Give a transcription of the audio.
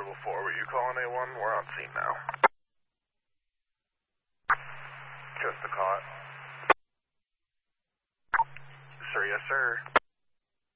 Table 4, were you calling A1? We're on scene now. Just the call. Sir, yes, sir.